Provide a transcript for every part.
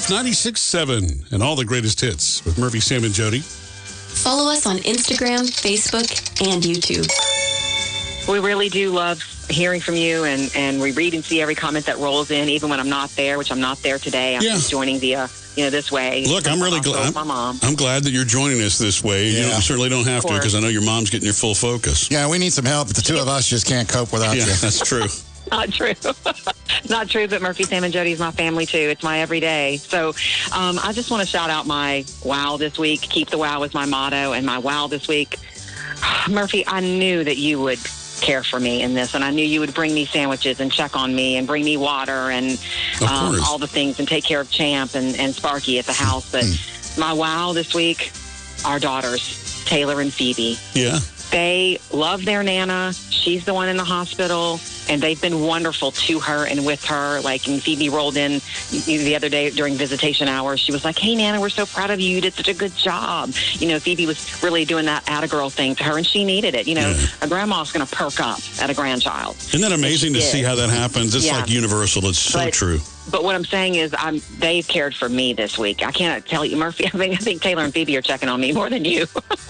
Health 96.7 and all the greatest hits with Murphy, Sam, and Jody. Follow us on Instagram, Facebook, and YouTube. We really do love hearing from you, and we read and see every comment that rolls in, even when I'm not there, which I'm not there today. I'm just joining via, this way. Look, I'm really glad. My mom. I'm glad that you're joining us this way. Yeah. You certainly don't have to, because I know your mom's getting your full focus. Yeah, we need some help. The two of us just can't cope without you. Yeah, that's true. Not true. Not true, but Murphy, Sam, and Jody is my family, too. It's my everyday. So I just want to shout out my wow this week. Keep the wow is my motto. And my wow this week, Murphy, I knew that you would care for me in this, and I knew you would bring me sandwiches and check on me and bring me water and all the things and take care of Champ and Sparky at the house. But my wow this week, our daughters, Taylor and Phoebe. Yeah. They love their Nana. She's the one in the hospital, and they've been wonderful to her and with her. Like, and Phoebe rolled in the other day during visitation hours. She was like, "Hey, Nana, we're so proud of you. You did such a good job." Phoebe was really doing that atta-girl thing to her, and she needed it. A grandma's going to perk up at a grandchild. Isn't that amazing to see how that happens? It's like universal. It's so true. But what I'm saying is they've cared for me this week. I cannot tell you, Murphy, I think Taylor and Phoebe are checking on me more than you.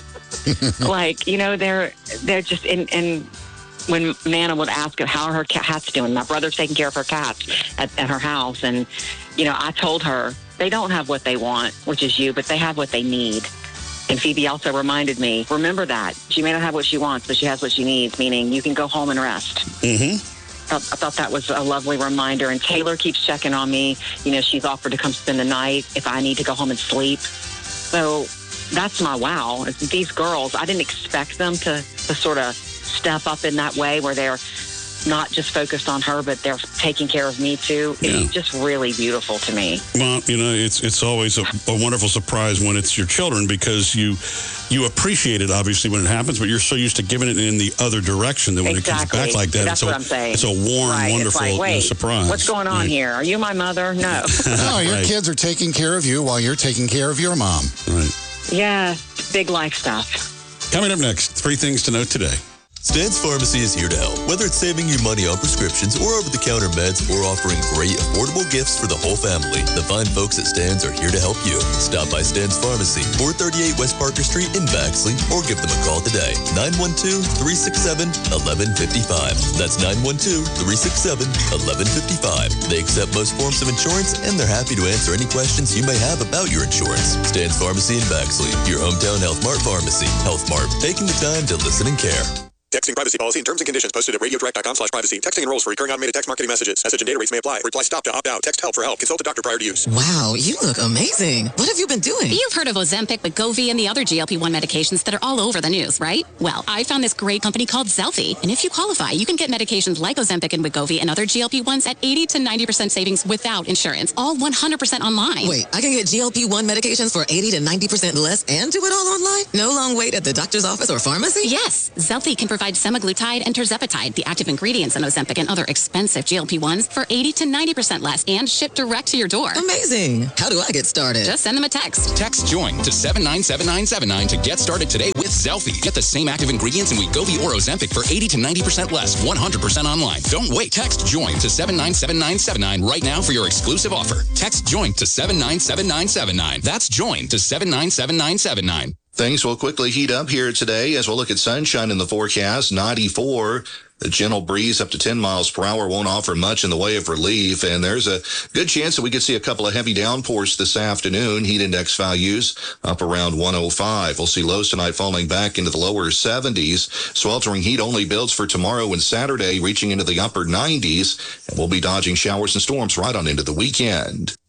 They're just and when Nana would ask how are her cats doing, my brother's taking care of her cats at her house, and I told her they don't have what they want, which is you, but they have what they need. And Phoebe also reminded me, remember that she may not have what she wants, but she has what she needs, meaning you can go home and rest. I thought that was a lovely reminder. And Taylor keeps checking on me. She's offered to come spend the night if I need to go home and sleep. So that's my wow. These girls, I didn't expect them to sort of step up in that way where they're not just focused on her, but they're taking care of me too. It's just really beautiful to me. Well, it's always a wonderful surprise when it's your children, because you appreciate it, obviously, when it happens, but you're so used to giving it in the other direction that when it comes back like that, that's what I'm saying. It's a warm, wonderful surprise. What's going on here? Are you my mother? No. No, your kids are taking care of you while you're taking care of your mom. Right. Yeah, big life stuff. Coming up next, 3 things to note today. Stan's Pharmacy is here to help. Whether it's saving you money on prescriptions or over-the-counter meds, or offering great, affordable gifts for the whole family, the fine folks at Stan's are here to help you. Stop by Stan's Pharmacy, 438 West Parker Street in Baxley, or give them a call today. 912-367-1155. That's 912-367-1155. They accept most forms of insurance, and they're happy to answer any questions you may have about your insurance. Stan's Pharmacy in Baxley, your hometown Health Mart pharmacy. Health Mart, taking the time to listen and care. Texting privacy policy and terms and conditions posted at radiodirect.com/privacy. Texting enrolls for recurring automated text marketing messages. Message and data rates may apply. Reply stop to opt out. Text help for help. Consult a doctor prior to use. Wow, you look amazing. What have you been doing? You've heard of Ozempic, Wegovy, and the other GLP-1 medications that are all over the news, right? Well, I found this great company called Zelfie, and if you qualify, you can get medications like Ozempic and Wegovy and other GLP-1s at 80 to 90% savings without insurance, all 100% online. Wait, I can get GLP-1 medications for 80 to 90% less and do it all online? No long wait at the doctor's office or pharmacy? Yes, Zelfie can provide semaglutide and tirzepatide, the active ingredients in Ozempic and other expensive GLP-1s, for 80 to 90% less and shipped direct to your door. Amazing. How do I get started? Just send them a text. Text JOIN to 797979 to get started today with Zelfie. Get the same active ingredients in Wegovy or Ozempic for 80 to 90% less, 100% online. Don't wait. Text JOIN to 797979 right now for your exclusive offer. Text JOIN to 797979. That's JOIN to 797979. Things will quickly heat up here today as we'll look at sunshine in the forecast. 94. The gentle breeze up to 10 miles per hour won't offer much in the way of relief, and there's a good chance that we could see a couple of heavy downpours this afternoon. Heat index values up around 105. We'll see lows tonight falling back into the lower 70s. Sweltering heat only builds for tomorrow and Saturday, reaching into the upper 90s, and we'll be dodging showers and storms right on into the weekend.